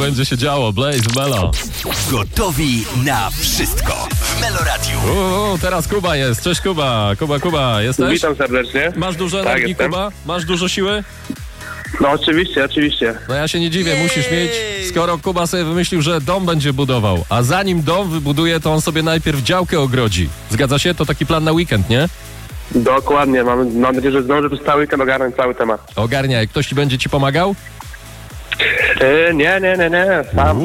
będzie się działo. Blaze w Melo. Gotowi na wszystko w Melo Radiu. Teraz Kuba jest. Cześć Kuba. Kuba, jesteś? Witam serdecznie. Masz dużo energii, jestem. Kuba? Masz dużo siły? No oczywiście. No ja się nie dziwię, musisz mieć, skoro Kuba sobie wymyślił, że dom będzie budował, a zanim dom wybuduje, to on sobie najpierw działkę ogrodzi. Zgadza się? To taki plan na weekend, nie? Dokładnie. Mam nadzieję, że zdążę przez cały weekend ogarnąć cały temat. Ogarniaj. Ktoś ci będzie pomagał? Nie. Sam.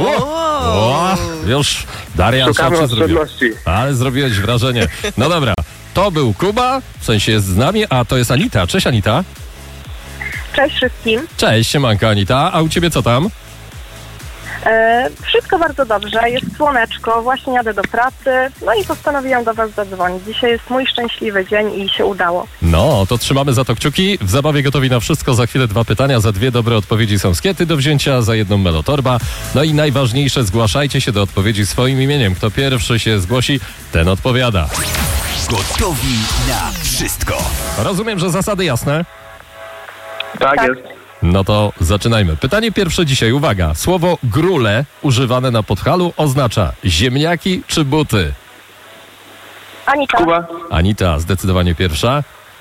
Już Darian Szukamy szybciej zrobił. oszczędności. Ale zrobiłeś wrażenie. No dobra, to był Kuba, w sensie jest z nami, a to jest Anita. Cześć Anita. Cześć wszystkim. Cześć, siemanko Anita. A u ciebie co tam? Wszystko bardzo dobrze, jest słoneczko, właśnie jadę do pracy, no i postanowiłam do was zadzwonić. Dzisiaj jest mój szczęśliwy dzień i się udało. No, to trzymamy za to kciuki. W zabawie gotowi na wszystko. Za chwilę 2 pytania, za 2 dobre odpowiedzi są skiety do wzięcia, za 1 melotorba. No i najważniejsze, zgłaszajcie się do odpowiedzi swoim imieniem. Kto pierwszy się zgłosi, ten odpowiada. Gotowi na wszystko. Rozumiem, że zasady jasne? Tak Tak. jest. No to zaczynajmy. Pytanie pierwsze dzisiaj. Uwaga. Słowo grule używane na Podhalu oznacza ziemniaki czy buty? Anita, Kuba. Anita, zdecydowanie pierwsza.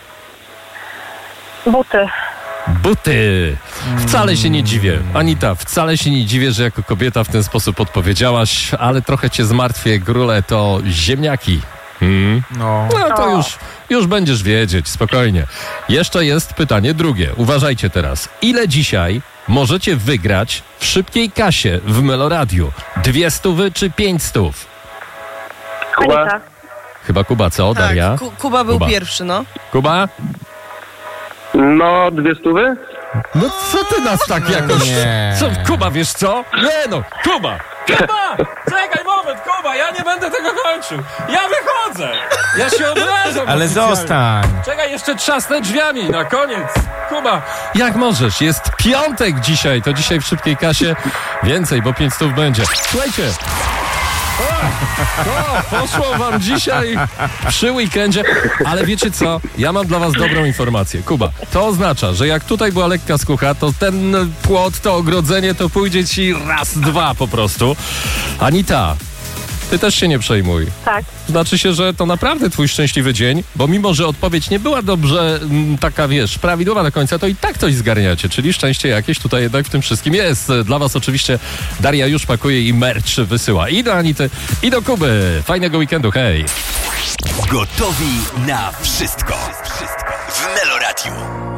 buty. Buty. Wcale się nie dziwię. Anita, wcale się nie dziwię, że jako kobieta w ten sposób odpowiedziałaś, ale trochę cię zmartwię. Grule to ziemniaki. No. No to już będziesz wiedzieć, spokojnie. Jeszcze jest pytanie drugie. Uważajcie teraz. Ile dzisiaj możecie wygrać w szybkiej kasie w Meloradiu? 200 czy 500? Kuba. Anita, Chyba Kuba, co? Daria? Tak, Kuba był Kuba. pierwszy, no. Kuba? No 200? No co ty nas tak jakoś... nie. Co, Kuba, wiesz co? Nie no, Kuba! Kuba! Czekaj moment, Kuba, ja nie będę tego kończył. Ja wychodzę! Ja się obrażam. Ale oficjalnie. zostań. Czekaj, jeszcze trzasnę drzwiami na koniec. Kuba, jak możesz? Jest piątek dzisiaj, to dzisiaj w szybkiej kasie więcej, bo 500 będzie. Słuchajcie. To poszło wam dzisiaj przy weekendzie, ale wiecie co? Ja mam dla was dobrą informację. Kuba, to oznacza, że jak tutaj była lekka skucha, to ten płot, to ogrodzenie, to pójdzie ci raz, dwa po prostu. Anita, ty też się nie przejmuj. tak. Znaczy się, że to naprawdę twój szczęśliwy dzień, bo mimo, że odpowiedź nie była dobrze taka, wiesz, prawidłowa do końca, to i tak coś zgarniacie, czyli szczęście jakieś tutaj jednak w tym wszystkim jest. Dla was oczywiście Daria już pakuje i merch wysyła i do Anity, i do Kuby. Fajnego weekendu, hej! Gotowi na wszystko w Melo Radiu.